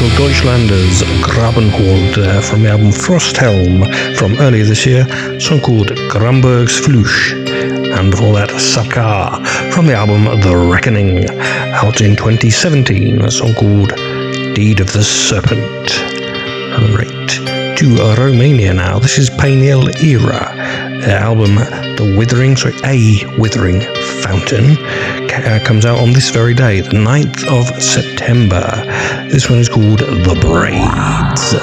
Deutschlanders Grabenhorde from the album Frosthelm from earlier this year, a song called Grumberg's Fluch, and before that Sakar from the album The Reckoning, out in 2017, a song called Deed of the Serpent. Right, to Romania now. This is Peniel Era. Their album A Withering Fountain comes out on this very day, the 9th of September. This one is called The Braids.